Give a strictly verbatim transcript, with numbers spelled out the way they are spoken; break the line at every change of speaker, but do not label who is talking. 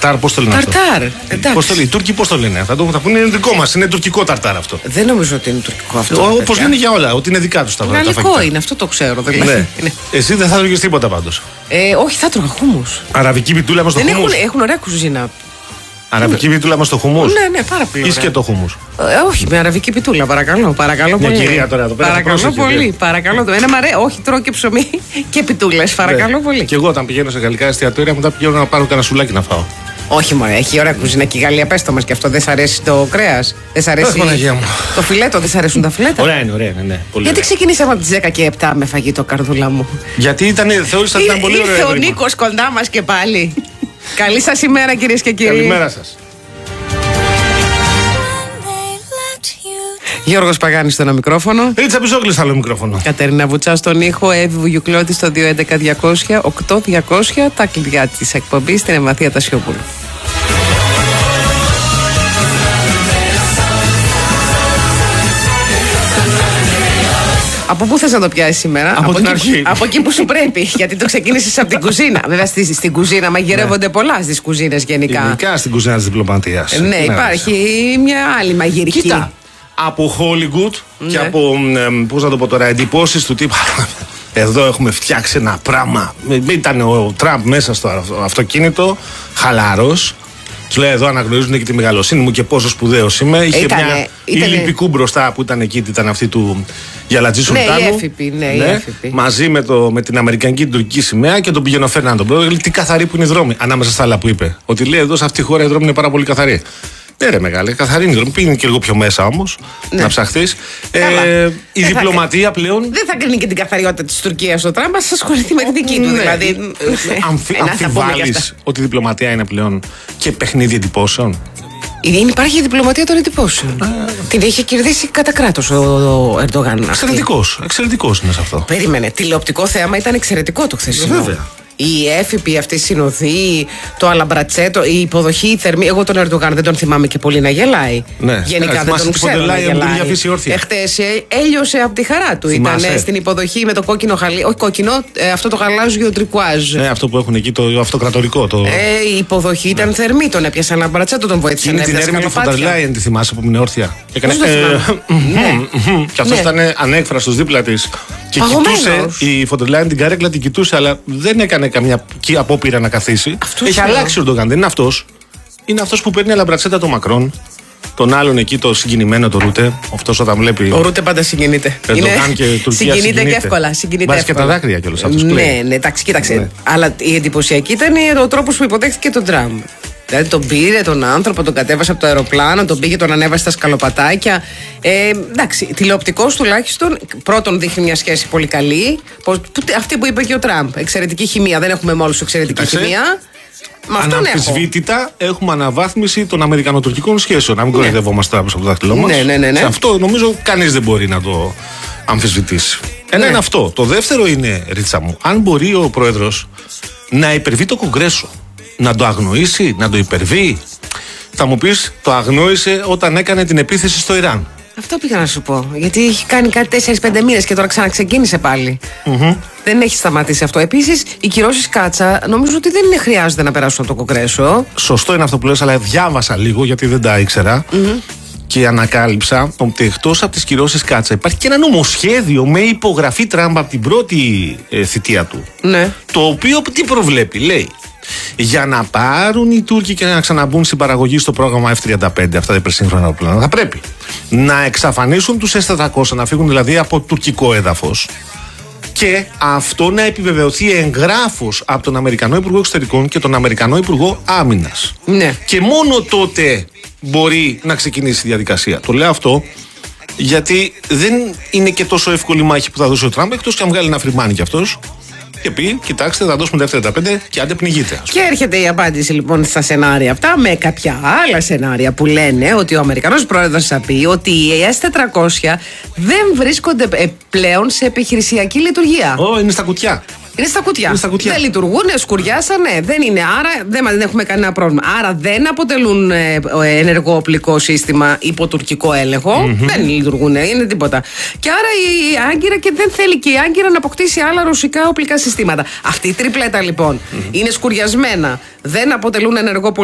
Ταρτάρ, πώς το λένε αυτό?
Ταρτάρ.
Πώς το λένε, οι Τούρκοι πώς το λένε? Θα το θα πούνε είναι δικό μας, είναι τουρκικό ταρτάρ αυτό.
Δεν νομίζω ότι είναι τουρκικό αυτό.
Όπως λένε για όλα, ότι είναι δικά τους τα φαγητά.
Γαλλικό είναι, αυτό το ξέρω δηλαδή.
Ναι. Εσύ δεν θα τρώγες τίποτα πάντως?
Ε, όχι, θα τρώγα χούμους.
Αραβική πιτούλα μας στο
Δεν
χούμους.
Έχουν, έχουν ωραία κουζίνα.
Αραβική πιτούλα μας στο χούμους.
Ναι, ναι, πάρα πολύ.
Ή σκέτο χούμους?
Ε, όχι, με αραβική πιτούλα, παρακαλώ. Παρακαλώ
Μια
πολύ.
κυρία τώρα εδώ πέρα.
Παρακαλώ πολύ. Παρακαλώ. Ένα μαρέ, όχι, τρώω και ψωμί και πιτούλες. Παρακαλώ πολύ.
Και εγώ όταν πηγαίνω σε γαλλικά εστιατόρια, μετά πηγαίνω να πάρω κανένα σουλάκι να φάω.
Όχι, μωρέ, έχει ωραία κουζίνα και η Γαλλία. Πες το μας και αυτό. Δεν σ' αρέσει το κρέας? Δεν σ' αρέσει το φιλέτο? Δεν σ' αρέσουν τα φιλέτα?
Ωραία είναι, ωραία είναι. Ναι, πολύ
Γιατί
ωραία.
ξεκινήσαμε από τις δέκα και επτά με φαγητό, καρδούλα μου?
Γιατί ήταν, θεώρησα ότι ήταν πολύ ωραίο.
Ήρθε ο Νίκος κοντά μας και πάλι. Καλή σας ημέρα, κυρίες και κύριοι.
Καλημέρα σας.
Γιώργος Παγάνης στο ένα μικρόφωνο.
Ρίτσα Πιζόγλη στο άλλο μικρόφωνο.
Κατερίνα Βουτσά στον ήχο. Εύη Βουγιουκλώτη στο δύο έντεκα διακόσια οκτώ διακόσια. Τα κλειδιά της εκπομπής στην Εμμαθία Τασιόπουλου. Από πού θες να το πιάσεις σήμερα?
Από, από την
εκεί,
αρχή.
Από εκεί που σου πρέπει. Γιατί το ξεκίνησες από την κουζίνα. Βέβαια στη, στην κουζίνα μαγειρεύονται ναι. πολλά στις κουζίνες γενικά.
Γενικά στην κουζίνα της διπλωματίας.
Ναι, υπάρχει μια άλλη μαγειρική.
Κοίτα, από Hollywood ναι. και από, πώς να το πω τώρα, εντυπώσεις του τύπου. Εδώ έχουμε φτιάξει ένα πράγμα. Ήταν ο Τραμπ μέσα στο αυτοκίνητο, χαλαρός. Του λέει εδώ αναγνωρίζουν και τη μεγαλοσύνη μου και πόσο σπουδαίος είμαι. Είχε ήτανε, μια ήτανε... ηλιππικού μπροστά που ήταν εκεί, ήταν αυτή του Γιαλατζή Σουλτάνου.
Ναι, η έφυπη, ναι, ναι, η έφυπη.
Μαζί με, το, με την Αμερικανική και την τουρκική σημαία και τον πήγαινε ο Φέρναντο. Λέει τι καθαρή που είναι η δρόμη. Ανάμεσα στα άλλα που είπε. Ότι λέει εδώ σε αυτή τη χώρα η δρόμη είναι πάρα πολύ καθαρή. Ναι, ρε μεγάλε, καθαρή είναι η δρόμη. Πήγαινε και λίγο πιο μέσα όμως ναι. να ψαχθείς. Ε, η δεν διπλωματία θα... πλέον.
Δεν θα κρίνει και την καθαριότητα της Τουρκίας ο Τραμπ, θα ασχοληθεί με τη δική του.
Ναι.
Δηλαδή.
Αμφι... Αμφιβάλλεις ότι η διπλωματία είναι πλέον και παιχνίδι εντυπώσεων?
Υπάρχει η διπλωματία των εντυπώσεων. Uh, Την είχε κερδίσει κατά κράτος ο, ο Ερντογάν.
Εξαιρετικός. Εξαιρετικός είναι σε αυτό.
Περίμενε. Τηλεοπτικό θέαμα ήταν εξαιρετικό το χθεσινό.
Βέβαια.
Η έφυπη αυτή συνοδή, το αλαμπρατσέτο, η υποδοχή, η θερμή. Εγώ τον Ερντογάν δεν τον θυμάμαι και πολύ να γελάει.
Ναι.
Γενικά δεν τον ξέρω να γελάει. Εχθές έλειωσε από τη χαρά του. Ήταν στην υποδοχή με το κόκκινο χαλί. Όχι κόκκινο, αυτό το γαλάζιο τρικουάζ.
Ναι, αυτό που έχουν εκεί, το αυτοκρατορικό. Το...
Ε, η υποδοχή ήταν ναι. θερμή. Τον έπιασε αλαμπρατσέτο, τον βοήθησε να
έπιασε. Είναι την Φοντερ Λάιεν, τη θυμάσαι που είναι όρθια. Έκανε. Και αυτό ήταν ανέκφραστο δίπλα τη. Και κοιτούσε η Φοντερ Λάιεν την καρέκλα, την κοιτούσε, αλλά δεν έκανε καμιά απόπειρα να καθίσει. Αυτός έχει αλλάξει ο Ερντογάν, δεν είναι αυτός. Είναι αυτός που παίρνει αλαμπρατσέτα τον Μακρόν, τον άλλον εκεί το συγκινημένο το Ρούτε. Αυτός όταν βλέπει.
Ο Ρούτε πάντα συγκινείται.
Ερντογάν και Τουρκία.
Συγκινείται, συγκινείται και εύκολα.
Βάζει και τα δάκρυα κιόλας αυτός.
Ναι, ναι, εντάξει, κοίταξε. Ναι. Αλλά η εντυπωσιακή ήταν ο τρόπος που υποδέχθηκε τον Τραμπ. Δηλαδή τον πήρε τον άνθρωπο, τον κατέβασε από το αεροπλάνο, τον πήγε, τον ανέβασε στα σκαλοπατάκια. Ε, εντάξει, τηλεοπτικός τουλάχιστον. Πρώτον, δείχνει μια σχέση πολύ καλή. Αυτή που είπε και ο Τραμπ. Εξαιρετική χημεία. Δεν έχουμε με όλους εξαιρετική Άξε. χημεία.
Αναμφισβήτητα έχουμε αναβάθμιση των αμερικανοτουρκικών σχέσεων. Να μην κοροϊδευόμαστε από το δάχτυλό μας.
Ναι, ναι, ναι, ναι.
Σε αυτό νομίζω κανείς δεν μπορεί να το αμφισβητήσει. Ένα ναι. είναι αυτό. Το δεύτερο είναι, Ρίτσα μου, αν μπορεί ο πρόεδρος να υπερβεί το Κογκρέσο. Να το αγνοήσει, να το υπερβεί. Θα μου πεις, το αγνόησε όταν έκανε την επίθεση στο Ιράν. Αυτό πήγα να σου πω. Γιατί έχει κάνει κάτι τέσσερις πέντε μήνες και τώρα ξαναξεκίνησε πάλι. Mm-hmm. Δεν έχει σταματήσει αυτό. Επίσης, οι κυρώσεις Κάτσα νομίζω ότι δεν είναι χρειάζεται να περάσουν από το Κογκρέσο. Σωστό είναι αυτό που λες, αλλά διάβασα λίγο γιατί δεν τα ήξερα. Mm-hmm. Και ανακάλυψα ότι εκτός από τις κυρώσεις Κάτσα υπάρχει και ένα νομοσχέδιο με υπογραφή Τραμπ από την πρώτη ε, θητεία του. Ναι. Το οποίο τι προβλέπει, λέει. Για να πάρουν οι Τούρκοι και να ξαναμπούν στην παραγωγή στο πρόγραμμα εφ τριάντα πέντε, αυτά τα υπερσύγχρονα αεροπλάνα, θα πρέπει να εξαφανίσουν τους ες τετρακόσια, να φύγουν δηλαδή από τουρκικό έδαφος. Και αυτό να επιβεβαιωθεί εγγράφος από τον Αμερικανό Υπουργό Εξωτερικών και τον Αμερικανό Υπουργό Άμυνας. Ναι. Και μόνο τότε μπορεί να ξεκινήσει η διαδικασία. Το λέω αυτό γιατί δεν είναι και τόσο εύκολη μάχη που θα δώσει ο Τραμπ, εκτός και αν βγάλει ένα φρυμάνι κι αυτός. Και πει, κοιτάξτε, θα δώσουμε τα εφ τριάντα πέντε και άντε πνιγείτε. Και έρχεται η απάντηση λοιπόν στα σενάρια αυτά με κάποια άλλα σενάρια που λένε ότι ο Αμερικανός πρόεδρος θα πει ότι οι ες τετρακόσια δεν βρίσκονται πλέον σε επιχειρησιακή λειτουργία. Ω, είναι στα κουτιά. Είναι στα κουτιά. Είναι στα κουτιά. Δεν λειτουργούν, σκουριάσανε, δεν είναι. Άρα δεν, δεν έχουμε κανένα πρόβλημα. Άρα δεν αποτελούν ε, ενεργό οπλικό σύστημα υπό τουρκικό έλεγχο. Mm-hmm. Δεν λειτουργούν, είναι τίποτα. Και άρα η Άγκυρα και δεν θέλει και η Άγκυρα να αποκτήσει άλλα ρωσικά οπλικά συστήματα. Αυτή η τριπλέτα λοιπόν mm-hmm. είναι σκουριασμένα. Δεν αποτελούν ενεργό